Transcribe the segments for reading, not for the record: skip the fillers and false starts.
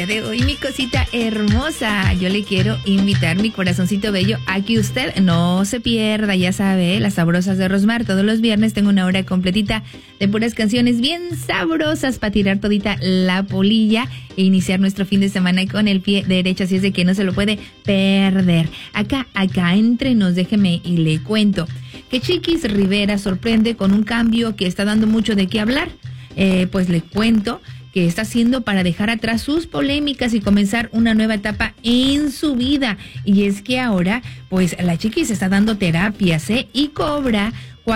De hoy, mi cosita hermosa, yo le quiero invitar, mi corazoncito bello, a que usted no se pierda, ya sabe, las sabrosas de Rosmar. Todos los viernes tengo una hora completita de puras canciones bien sabrosas para tirar todita la polilla e iniciar nuestro fin de semana con el pie derecho, así es de que no se lo puede perder. Acá entre nos, déjeme y le cuento que Chiquis Rivera sorprende con un cambio que está dando mucho de qué hablar. Pues le cuento que está haciendo para dejar atrás sus polémicas y comenzar una nueva etapa en su vida. Y es que ahora, pues la Chiquis está dando terapias, y cobra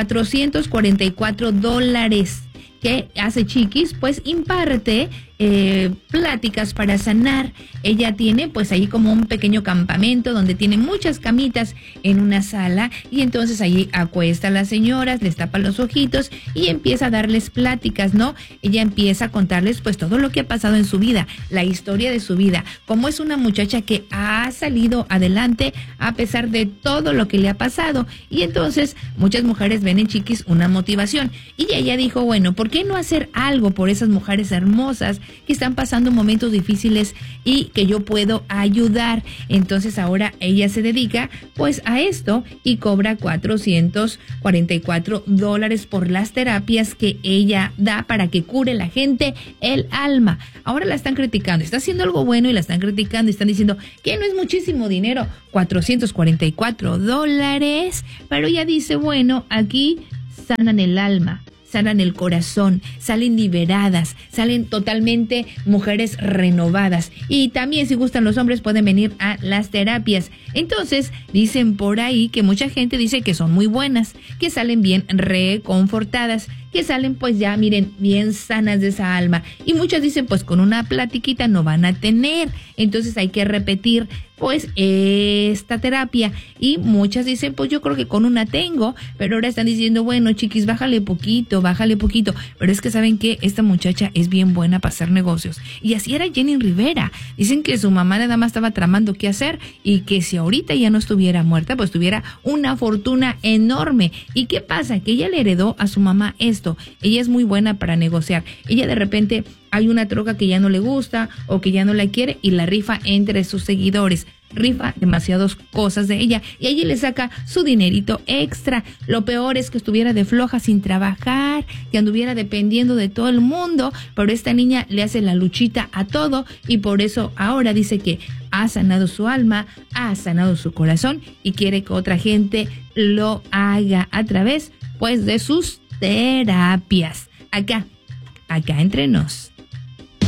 $444. ¿Qué hace Chiquis? Pues imparte pláticas para sanar. Ella tiene pues ahí como un pequeño campamento donde tiene muchas camitas en una sala, y entonces ahí acuesta a las señoras, les tapa los ojitos y empieza a darles pláticas, ¿no? Ella empieza a contarles pues todo lo que ha pasado en su vida, la historia de su vida, cómo es una muchacha que ha salido adelante a pesar de todo lo que le ha pasado. Y entonces muchas mujeres ven en Chiquis una motivación, y ella dijo, bueno, ¿por qué no hacer algo por esas mujeres hermosas que están pasando momentos difíciles y que yo puedo ayudar? Entonces ahora ella se dedica pues a esto y cobra $444 por las terapias que ella da para que cure la gente el alma. Ahora la están criticando, está haciendo algo bueno y la están criticando y están diciendo que no es muchísimo dinero, $444, pero ella dice, bueno, aquí sanan el alma, sanan el corazón, salen liberadas, salen totalmente mujeres renovadas. Y también, si gustan los hombres, pueden venir a las terapias. Entonces, dicen por ahí que mucha gente dice que son muy buenas, que salen bien reconfortadas, que salen pues ya, miren, bien sanas de esa alma. Y muchas dicen pues con una platiquita no van a tener, entonces hay que repetir pues esta terapia. Y muchas dicen pues yo creo que con una tengo, pero ahora están diciendo, bueno, Chiquis, bájale poquito, pero es que saben que esta muchacha es bien buena para hacer negocios. Y así era Jenny Rivera. Dicen que su mamá nada más estaba tramando qué hacer, y que si ahorita ya no estuviera muerta, pues tuviera una fortuna enorme. ¿Y qué pasa? Que ella le heredó a su mamá esto. Ella es muy buena para negociar. Ella de repente hay una troca que ya no le gusta o que ya no la quiere y la rifa entre sus seguidores. Rifa demasiadas cosas de ella y allí le saca su dinerito extra. Lo peor es que estuviera de floja sin trabajar, que anduviera dependiendo de todo el mundo, pero esta niña le hace la luchita a todo, y por eso ahora dice que ha sanado su alma, ha sanado su corazón y quiere que otra gente lo haga a través pues de sus terapias. Acá entre nos.